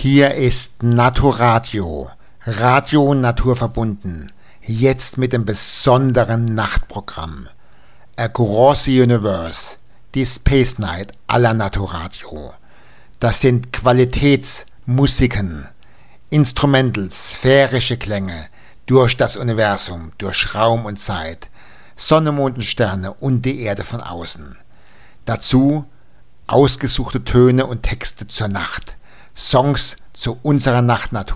Hier ist Naturadio, Radio naturverbunden, jetzt mit dem besonderen Nachtprogramm. Across the Universe, die Space Night aller Naturadio. Das sind Qualitätsmusiken, Instrumentals, sphärische Klänge durch das Universum, durch Raum und Zeit, Sonne, Mond und Sterne und die Erde von außen. Dazu ausgesuchte Töne und Texte zur Nacht, Songs zu unserer Nachtnatur.